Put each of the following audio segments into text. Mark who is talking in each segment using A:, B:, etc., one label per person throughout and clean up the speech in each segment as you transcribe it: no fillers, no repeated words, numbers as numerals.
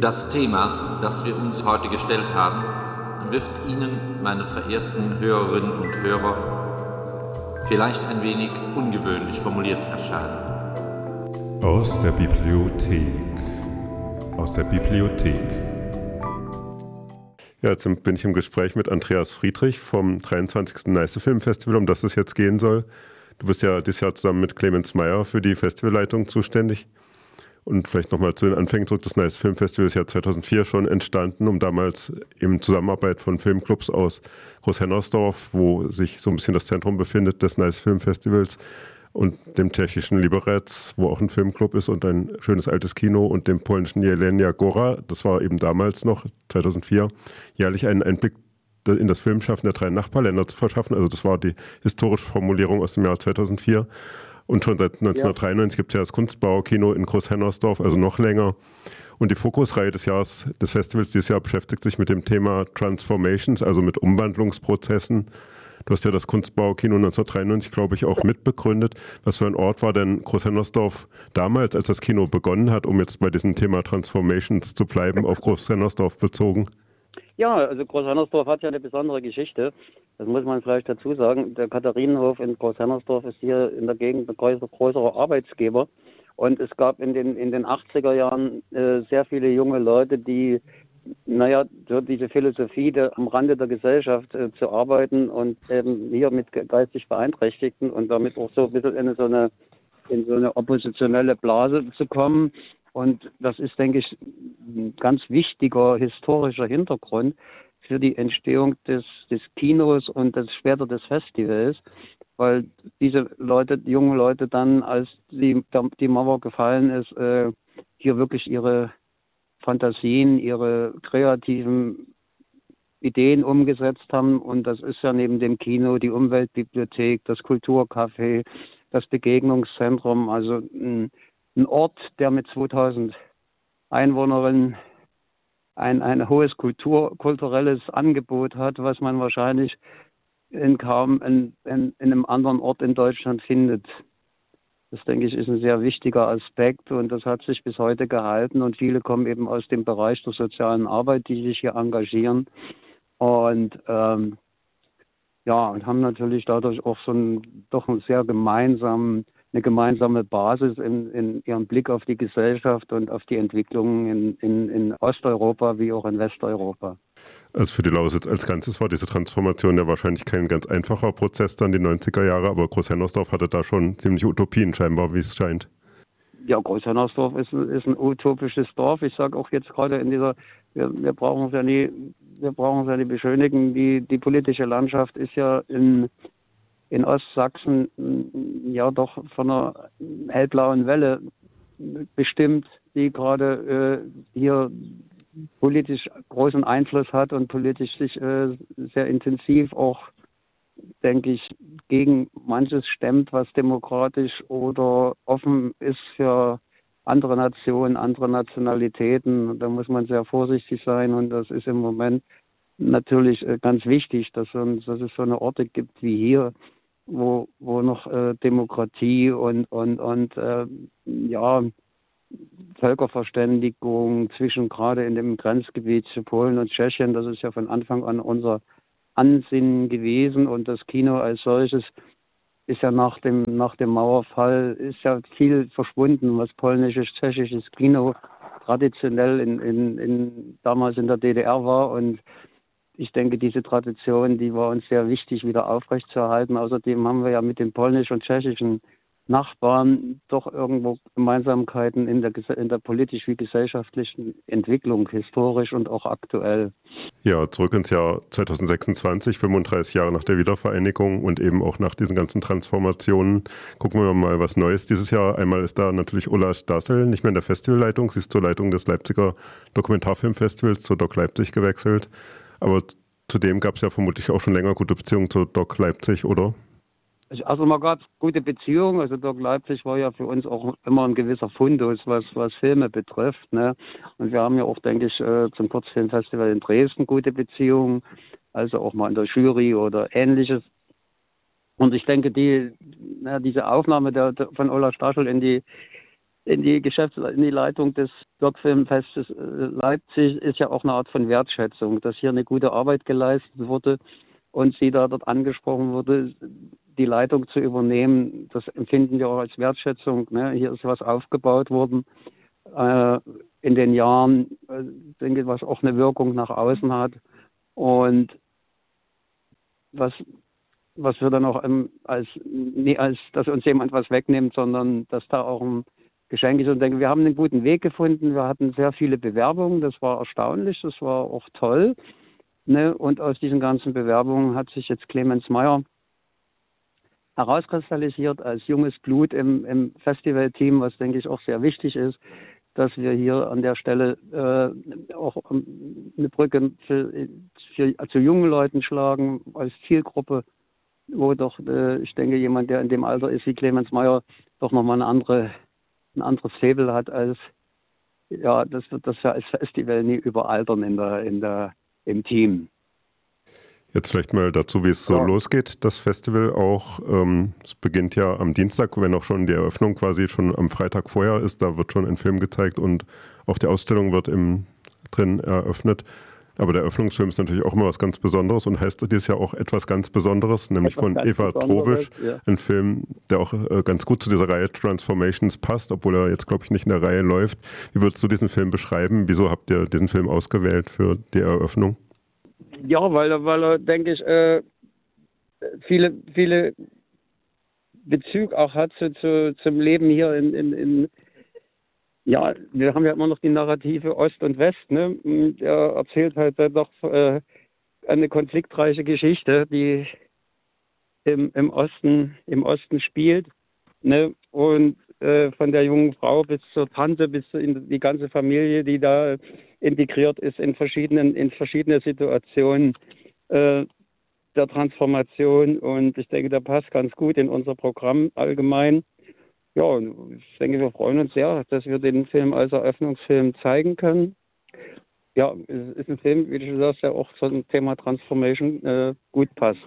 A: Das Thema, das wir uns heute gestellt haben, wird Ihnen, meine verehrten Hörerinnen und Hörer, vielleicht ein wenig ungewöhnlich formuliert erscheinen.
B: Aus der Bibliothek. Aus der Bibliothek. Ja, jetzt bin ich im Gespräch mit Andreas Friedrich vom 23. Neiße Film Festival, um das es jetzt gehen soll. Du bist ja dieses Jahr zusammen mit Clemens Meyer für die Festivalleitung zuständig. Und vielleicht nochmal zu den Anfängen zurück. Das Neiße Film Festival ist ja 2004 schon entstanden, um damals in Zusammenarbeit von Filmclubs aus Großhennersdorf, wo sich so ein bisschen das Zentrum befindet des Neiße Film Festivals, und dem tschechischen Liberec, wo auch ein Filmclub ist und ein schönes altes Kino, und dem polnischen Jelenia Góra, das war eben damals noch, 2004, jährlich einen Einblick in das Filmschaffen der 3 Nachbarländer zu verschaffen. Also das war die historische Formulierung aus dem Jahr 2004. Und schon seit 1993 gibt es ja das Kunstbauer-Kino in Großhennersdorf, also noch länger. Und die Fokusreihe des Festivals dieses Jahr beschäftigt sich mit dem Thema Transformations, also mit Umwandlungsprozessen. Du hast ja das Kunstbauer-Kino 1993, glaube ich, auch mitbegründet. Was für ein Ort war denn Großhennersdorf damals, als das Kino begonnen hat, um jetzt bei diesem Thema Transformations zu bleiben, auf Großhennersdorf bezogen?
C: Ja, also Großhennersdorf hat ja eine besondere Geschichte. Das muss man vielleicht dazu sagen. Der Katharinenhof in Großhennersdorf ist hier in der Gegend ein größerer Arbeitsgeber. Und es gab in den 80er Jahren sehr viele junge Leute, die so diese Philosophie am Rande der Gesellschaft zu arbeiten und eben hier mit geistig Beeinträchtigten und damit auch so ein bisschen in so eine oppositionelle Blase zu kommen. Und das ist, denke ich, ein ganz wichtiger historischer Hintergrund für die Entstehung des Kinos und später des Festivals, weil diese junge Leute dann, als die Mauer gefallen ist, hier wirklich ihre Fantasien, ihre kreativen Ideen umgesetzt haben. Und das ist ja neben dem Kino die Umweltbibliothek, das Kulturcafé, das Begegnungszentrum, also ein Ort, der mit 2000 Einwohnerinnen ein hohes kulturelles Angebot hat, was man wahrscheinlich kaum in einem anderen Ort in Deutschland findet. Das, denke ich, ist ein sehr wichtiger Aspekt, und das hat sich bis heute gehalten, und viele kommen eben aus dem Bereich der sozialen Arbeit, die sich hier engagieren, und und haben natürlich dadurch auch doch eine gemeinsame Basis in ihrem Blick auf die Gesellschaft und auf die Entwicklungen in Osteuropa wie auch in Westeuropa.
B: Also für die Lausitz als Ganzes war diese Transformation ja wahrscheinlich kein ganz einfacher Prozess dann die 90er Jahre, aber Großhennersdorf hatte da schon ziemliche Utopien scheinbar, wie es scheint.
C: Ja, Großhennersdorf ist ein utopisches Dorf. Ich sage auch jetzt gerade wir brauchen uns ja nie beschönigen, die politische Landschaft ist ja in Ostsachsen ja doch von einer hellblauen Welle bestimmt, die gerade hier politisch großen Einfluss hat und politisch sich sehr intensiv auch, denke ich, gegen manches stemmt, was demokratisch oder offen ist für andere Nationen, andere Nationalitäten. Da muss man sehr vorsichtig sein, und das ist im Moment natürlich ganz wichtig, dass es so eine Orte gibt wie hier, wo noch Demokratie und Völkerverständigung gerade in dem Grenzgebiet zu Polen und Tschechien, das ist ja von Anfang an unser Ansinnen gewesen, und das Kino als solches ist ja nach dem Mauerfall ist ja viel verschwunden, was polnisches, tschechisches Kino traditionell damals in der DDR war, und ich denke, diese Tradition, die war uns sehr wichtig, wieder aufrechtzuerhalten. Außerdem haben wir ja mit den polnischen und tschechischen Nachbarn doch irgendwo Gemeinsamkeiten in der politisch wie gesellschaftlichen Entwicklung, historisch und auch aktuell.
B: Ja, zurück ins Jahr 2026, 35 Jahre nach der Wiedervereinigung und eben auch nach diesen ganzen Transformationen. Gucken wir mal was Neues dieses Jahr. Einmal ist da natürlich Ulla Stassel nicht mehr in der Festivalleitung. Sie ist zur Leitung des Leipziger Dokumentarfilmfestivals zur Doc Leipzig gewechselt. Aber zudem gab es ja vermutlich auch schon länger gute Beziehungen zur Doc Leipzig, oder?
C: Also man gab gute Beziehungen. Also Doc Leipzig war ja für uns auch immer ein gewisser Fundus, was Filme betrifft, ne? Und wir haben ja auch, denke ich, zum Kurzfilmfestival in Dresden gute Beziehungen, also auch mal in der Jury oder Ähnliches. Und ich denke, diese Aufnahme von Ulla Staschel in die in die Leitung des Doc-Filmfestes Leipzig, ist ja auch eine Art von Wertschätzung, dass hier eine gute Arbeit geleistet wurde und sie da dort angesprochen wurde, die Leitung zu übernehmen. Das empfinden wir auch als Wertschätzung. Ne? Hier ist was aufgebaut worden in den Jahren, denke ich, was auch eine Wirkung nach außen hat. Und was wir dann auch als dass uns jemand was wegnimmt, sondern dass da auch ein Geschenk ist. Und denke, wir haben einen guten Weg gefunden. Wir hatten sehr viele Bewerbungen. Das war erstaunlich. Das war auch toll. Ne? Und aus diesen ganzen Bewerbungen hat sich jetzt Clemens Meyer herauskristallisiert als junges Blut im Festivalteam, was, denke ich, auch sehr wichtig ist, dass wir hier an der Stelle auch eine Brücke zu jungen Leuten schlagen als Zielgruppe, wo doch, ich denke, jemand, der in dem Alter ist wie Clemens Meyer, doch nochmal ein anderes Faible hat als, ja, das wird das ja als Festival nie überaltern im Team.
B: Jetzt vielleicht mal dazu, wie es so losgeht, das Festival auch. Es beginnt ja am Dienstag, wenn auch schon die Eröffnung quasi schon am Freitag vorher ist. Da wird schon ein Film gezeigt und auch die Ausstellung wird drin eröffnet. Aber der Eröffnungsfilm ist natürlich auch immer was ganz Besonderes und heißt dieses Jahr auch etwas ganz Besonderes, nämlich von Eva Trobisch. Ja. Ein Film, der auch ganz gut zu dieser Reihe Transformations passt, obwohl er jetzt, glaube ich, nicht in der Reihe läuft. Wie würdest du diesen Film beschreiben? Wieso habt ihr diesen Film ausgewählt für die Eröffnung?
C: Ja, weil er, denke ich, viele Bezug auch hat zum Leben hier ja, wir haben ja immer noch die Narrative Ost und West, ne? Er erzählt halt doch eine konfliktreiche Geschichte, die im Osten spielt, ne? Und von der jungen Frau bis zur Tante, bis in die ganze Familie, die da integriert ist in verschiedene Situationen der Transformation. Und ich denke, der passt ganz gut in unser Programm allgemein. Ja, und ich denke, wir freuen uns sehr, dass wir den Film als Eröffnungsfilm zeigen können. Ja, es ist ein Film, wie du schon sagst, der auch zum Thema Transformation gut passt.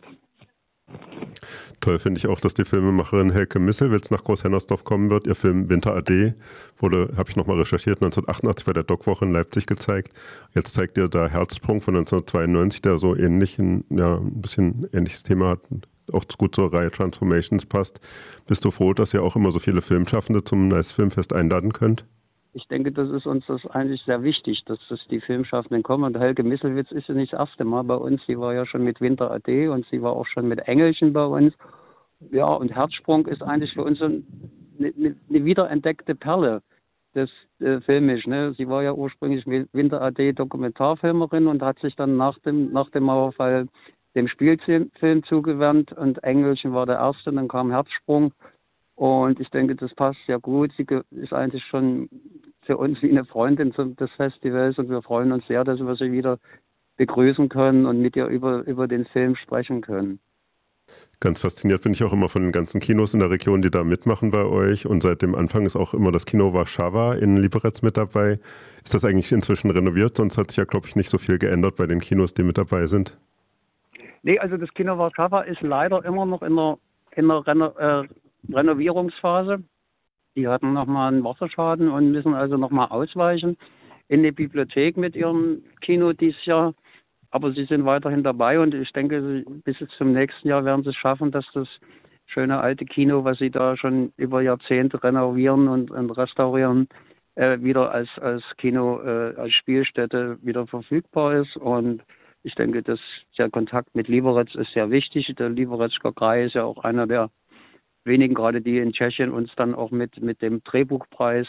B: Toll finde ich auch, dass die Filmemacherin Helke Misselwitz nach Großhennersdorf kommen wird. Ihr Film Winter AD wurde, habe ich nochmal recherchiert, 1988 bei der Doc-Woche in Leipzig gezeigt. Jetzt zeigt ihr da Herzsprung von 1992, der so ähnlich, ein bisschen ähnliches Thema hat, auch gut zur Reihe Transformations passt. Bist du froh, dass ihr auch immer so viele Filmschaffende zum Nice Filmfest einladen könnt?
C: Ich denke, das ist uns das eigentlich sehr wichtig, dass die Filmschaffenden kommen. Und Helge Misselwitz ist ja nicht das erste Mal bei uns. Sie war ja schon mit Winter AD und sie war auch schon mit Engelchen bei uns. Ja, und Herzsprung ist eigentlich für uns eine wiederentdeckte Perle des Filmisch. Ne? Sie war ja ursprünglich mit Winter AD Dokumentarfilmerin und hat sich dann nach dem Mauerfall dem Spielfilm zugewandt. Und Engelchen war der erste, dann kam Herzsprung. Und ich denke, das passt sehr gut. Sie ist eigentlich schon für uns wie eine Freundin des Festivals und wir freuen uns sehr, dass wir sie wieder begrüßen können und mit ihr über den Film sprechen können.
B: Ganz fasziniert bin ich auch immer von den ganzen Kinos in der Region, die da mitmachen bei euch. Und seit dem Anfang ist auch immer das Kino Warszawa in Liberec mit dabei. Ist das eigentlich inzwischen renoviert? Sonst hat sich ja, glaube ich, nicht so viel geändert bei den Kinos, die mit dabei sind.
C: Nee, also das Kino Warszawa ist leider immer noch in der Renovierungsphase. Die hatten nochmal einen Wasserschaden und müssen also nochmal ausweichen in die Bibliothek mit ihrem Kino dieses Jahr. Aber sie sind weiterhin dabei und ich denke, bis zum nächsten Jahr werden sie es schaffen, dass das schöne alte Kino, was sie da schon über Jahrzehnte renovieren und restaurieren, wieder als Kino, als Spielstätte wieder verfügbar ist. Und ich denke, dass der Kontakt mit Liberec ist sehr wichtig. Der Liberecker Kreis ist ja auch einer der wenigen, gerade die in Tschechien uns dann auch mit dem Drehbuchpreis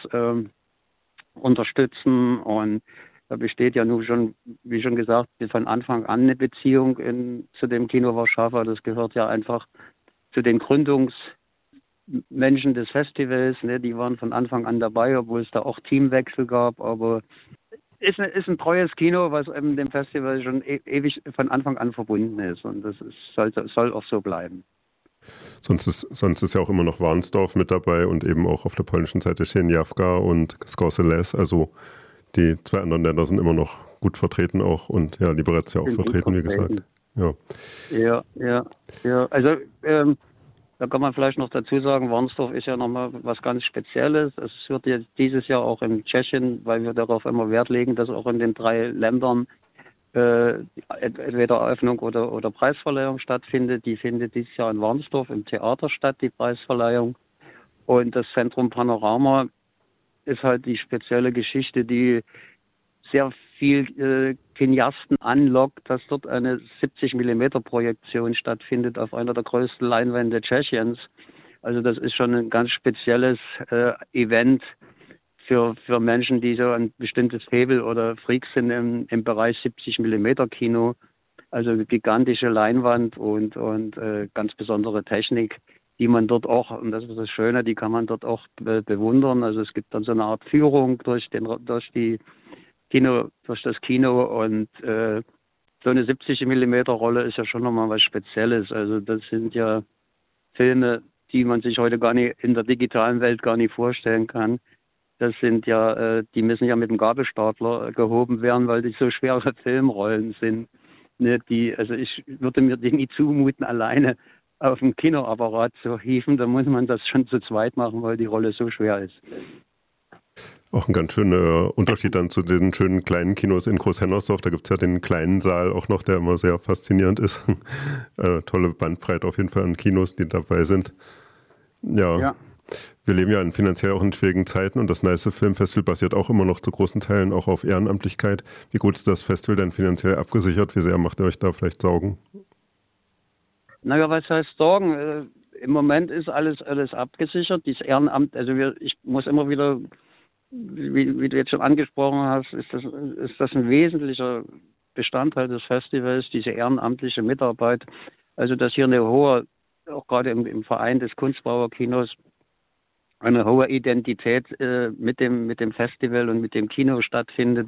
C: unterstützen. Und da besteht ja nun schon, wie schon gesagt, von Anfang an eine Beziehung zu dem Kino Warszawa. Das gehört ja einfach zu den Gründungsmenschen des Festivals. Ne? Die waren von Anfang an dabei, obwohl es da auch Teamwechsel gab. Aber ist ein treues Kino, was eben dem Festival schon ewig von Anfang an verbunden ist. Und das soll auch so bleiben.
B: Sonst ist ja auch immer noch Warnsdorf mit dabei und eben auch auf der polnischen Seite Sieniawka und Scorsese. Also die zwei anderen Länder sind immer noch gut vertreten auch und ja, Liberec ja auch vertreten, wie gesagt. Ja.
C: Also Da kann man vielleicht noch dazu sagen, Warnsdorf ist ja nochmal was ganz Spezielles. Es wird jetzt dieses Jahr auch in Tschechien, weil wir darauf immer Wert legen, dass auch in den 3 Ländern entweder Eröffnung oder Preisverleihung stattfindet. Die findet dieses Jahr in Warnsdorf im Theater statt, die Preisverleihung. Und das Zentrum Panorama ist halt die spezielle Geschichte, die sehr viel Cineasten anlockt, dass dort eine 70 mm Projektion stattfindet auf einer der größten Leinwände Tschechiens. Also das ist schon ein ganz spezielles Event für Menschen, die so ein bestimmtes Faible oder Freaks sind im Bereich 70 mm Kino. Also gigantische Leinwand und ganz besondere Technik, die man dort auch, und das ist das Schöne, die kann man dort auch bewundern. Also es gibt dann so eine Art Führung durch das Kino und so eine 70 mm Rolle ist ja schon nochmal was Spezielles. Also das sind ja Filme, die man sich heute gar nicht in der digitalen Welt gar nicht vorstellen kann. Das sind ja, die müssen ja mit dem Gabelstapler gehoben werden, weil die so schwere Filmrollen sind. Ne, also ich würde mir die nie zumuten, alleine auf dem Kinoapparat zu hieven. Da muss man das schon zu zweit machen, weil die Rolle so schwer ist.
B: Auch ein ganz schöner Unterschied dann zu den schönen kleinen Kinos in Großhennersdorf. Da gibt es ja den kleinen Saal auch noch, der immer sehr faszinierend ist. Tolle Bandbreite auf jeden Fall an Kinos, die dabei sind. Ja. Wir leben ja finanziell auch in schwierigen Zeiten und das Neiße Filmfestival basiert auch immer noch zu großen Teilen auch auf Ehrenamtlichkeit. Wie gut ist das Festival denn finanziell abgesichert? Wie sehr macht ihr euch da vielleicht Sorgen?
C: Naja, was heißt Sorgen? Im Moment ist alles abgesichert. Dieses Ehrenamt, also ich muss immer wieder, wie du jetzt schon angesprochen hast, ist das ein wesentlicher Bestandteil des Festivals, diese ehrenamtliche Mitarbeit. Also dass hier eine hohe, auch gerade im Verein des Kunstbauerkinos, eine hohe Identität mit dem Festival und mit dem Kino stattfindet,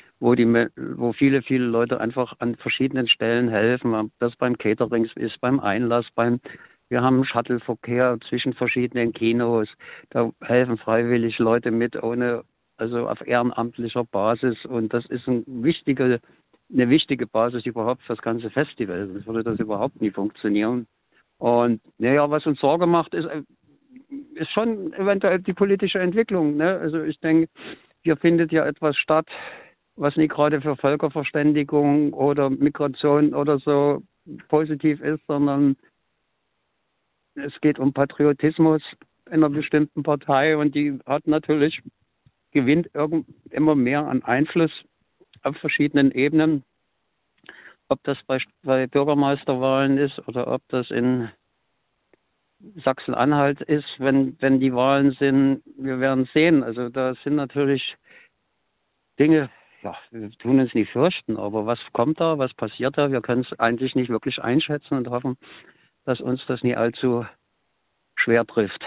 C: wo viele Leute einfach an verschiedenen Stellen helfen, ob das beim Catering ist, beim Einlass, wir haben Shuttleverkehr zwischen verschiedenen Kinos, da helfen freiwillig Leute mit, also auf ehrenamtlicher Basis, und das ist eine wichtige Basis überhaupt für das ganze Festival, sonst würde das überhaupt nie funktionieren. Und naja, was uns Sorge macht, ist schon eventuell die politische Entwicklung. Ne? Also ich denke, hier findet ja etwas statt, was nicht gerade für Völkerverständigung oder Migration oder so positiv ist, sondern es geht um Patriotismus in einer bestimmten Partei, und die hat natürlich, gewinnt immer mehr an Einfluss auf verschiedenen Ebenen. Ob das bei Bürgermeisterwahlen ist oder ob das in Sachsen-Anhalt ist, wenn die Wahlen sind, wir werden sehen. Also da sind natürlich Dinge, ja, wir tun uns nicht fürchten, aber was kommt da, was passiert da? Wir können es eigentlich nicht wirklich einschätzen und hoffen, dass uns das nie allzu schwer trifft.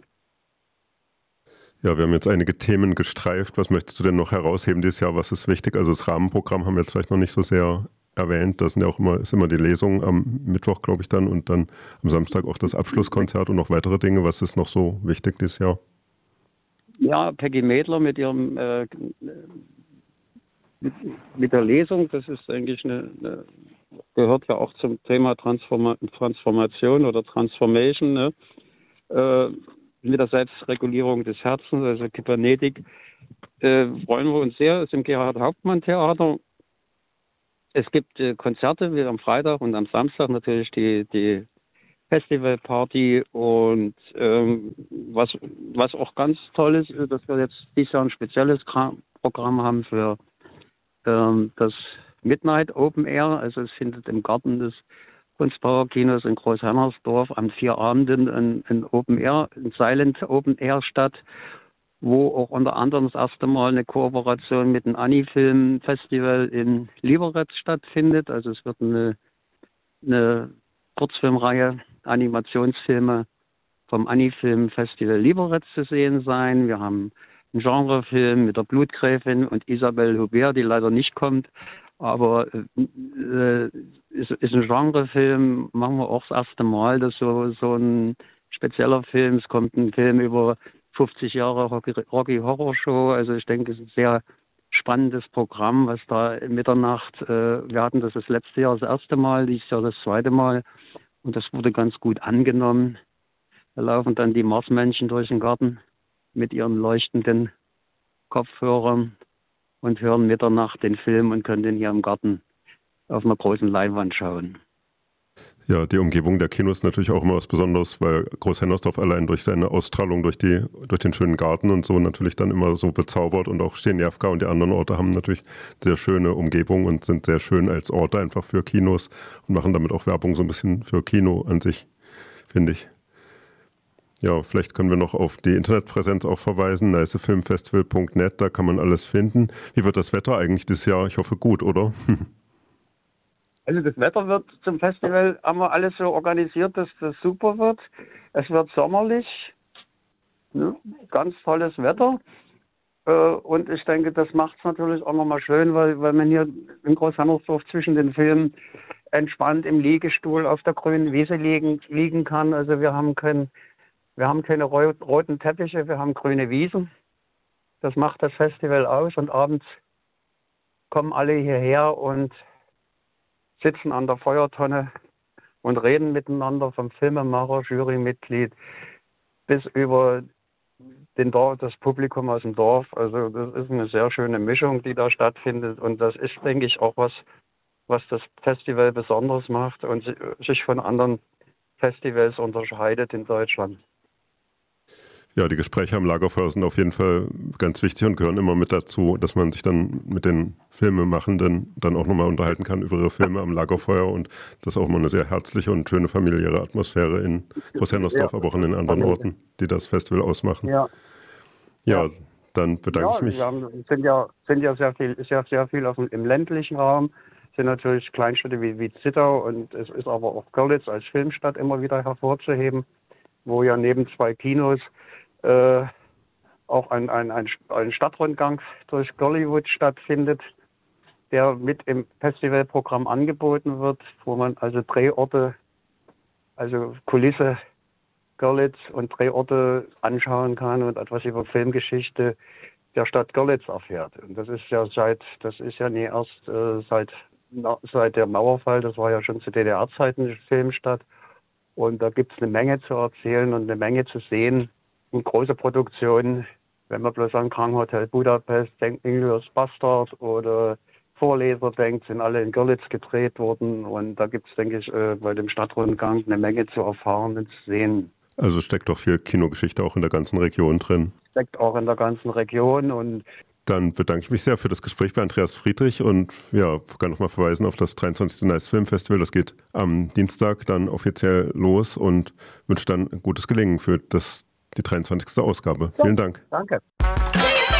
B: Ja, wir haben jetzt einige Themen gestreift. Was möchtest du denn noch herausheben dieses Jahr? Was ist wichtig? Also das Rahmenprogramm haben wir jetzt vielleicht noch nicht so sehr erwähnt. Das sind ja auch ist immer die Lesung am Mittwoch, glaube ich, dann, und dann am Samstag auch das Abschlusskonzert und noch weitere Dinge. Was ist noch so wichtig dieses Jahr?
C: Ja, Peggy Mädler mit ihrem mit der Lesung, das ist eigentlich gehört ja auch zum Thema Transformation oder Transformation, ne? Mit der Selbstregulierung des Herzens, also Kybernetik, freuen wir uns sehr. Es ist im Gerhard-Hauptmann-Theater. Es gibt Konzerte, wie am Freitag und am Samstag natürlich die Festivalparty, und was auch ganz toll ist, dass wir jetzt dieses Jahr ein spezielles Programm haben für das Midnight Open Air. Also es findet im Garten des Kunstbauerkinos in Großhennersdorf an 4 Abenden ein Open Air, ein Silent Open Air statt, wo auch unter anderem das erste Mal eine Kooperation mit dem Anni-Film Festival in Liberec stattfindet. Also es wird eine Kurzfilmreihe, Animationsfilme vom Anni-Film Festival Liberec zu sehen sein. Wir haben einen Genrefilm mit der Blutgräfin und Isabelle Hubert, die leider nicht kommt. Aber ist ein Genrefilm, machen wir auch das erste Mal, dass so ein spezieller Film, es kommt ein Film über 50 Jahre Rocky Horror Show. Also ich denke, es ist ein sehr spannendes Programm, was da in Mitternacht, wir hatten das letzte Jahr das erste Mal, dieses Jahr das zweite Mal, und das wurde ganz gut angenommen. Da laufen dann die Marsmenschen durch den Garten mit ihren leuchtenden Kopfhörern und hören Mitternacht den Film und können den hier im Garten auf einer großen Leinwand schauen.
B: Ja, die Umgebung der Kinos ist natürlich auch immer was Besonderes, weil Großhennersdorf allein durch seine Ausstrahlung, durch den schönen Garten und so natürlich dann immer so bezaubert, und auch Stenjavka und die anderen Orte haben natürlich sehr schöne Umgebung und sind sehr schön als Orte einfach für Kinos und machen damit auch Werbung so ein bisschen für Kino an sich, finde ich. Ja, vielleicht können wir noch auf die Internetpräsenz auch verweisen, nicefilmfestival.net, da kann man alles finden. Wie wird das Wetter eigentlich dieses Jahr? Ich hoffe gut, oder?
C: Also das Wetter wird zum Festival, haben wir alles so organisiert, dass das super wird. Es wird sommerlich, ne? Ganz tolles Wetter. Und ich denke, das macht es natürlich auch nochmal schön, weil man hier in Großhennersdorf zwischen den Filmen entspannt im Liegestuhl auf der grünen Wiese liegen kann. Also wir haben keine roten Teppiche, wir haben grüne Wiesen. Das macht das Festival aus, und abends kommen alle hierher und sitzen an der Feuertonne und reden miteinander, vom Filmemacher, Jurymitglied bis über das Publikum aus dem Dorf. Also das ist eine sehr schöne Mischung, die da stattfindet, und das ist, denke ich, auch was das Festival besonders macht und sich von anderen Festivals unterscheidet in Deutschland.
B: Ja, die Gespräche am Lagerfeuer sind auf jeden Fall ganz wichtig und gehören immer mit dazu, dass man sich dann mit den Filmemachenden dann auch nochmal unterhalten kann über ihre Filme am Lagerfeuer, und das ist auch mal eine sehr herzliche und schöne familiäre Atmosphäre in Großhennersdorf, aber auch in den anderen Orten, die das Festival ausmachen. Ja, dann bedanke ich mich.
C: Wir sind ja sehr viel im ländlichen Raum, sind natürlich Kleinstädte wie Zittau, und es ist aber auch Görlitz als Filmstadt immer wieder hervorzuheben, wo ja neben 2 Kinos auch ein Stadtrundgang durch Gollywood stattfindet, der mit im Festivalprogramm angeboten wird, wo man also Drehorte, also Kulisse Görlitz und Drehorte anschauen kann und etwas über Filmgeschichte der Stadt Görlitz erfährt. Und das ist ja nie erst seit der Mauerfall, das war ja schon zu DDR-Zeiten eine Filmstadt. Und da gibt es eine Menge zu erzählen und eine Menge zu sehen. Und große Produktionen, wenn man bloß an Krankenhotel Budapest denkt, Inglourious Bastard oder Vorleser denkt, sind alle in Görlitz gedreht worden. Und da gibt es, denke ich, bei dem Stadtrundgang eine Menge zu erfahren und zu sehen.
B: Also steckt doch viel Kinogeschichte auch in der ganzen Region drin.
C: Steckt auch in der ganzen Region. Und
B: dann bedanke ich mich sehr für das Gespräch bei Andreas Friedrich und ja, kann nochmal verweisen auf das 23. Nice Film Festival. Das geht am Dienstag dann offiziell los, und wünsche dann gutes Gelingen für die 23. Ausgabe. Vielen Dank.
C: Danke.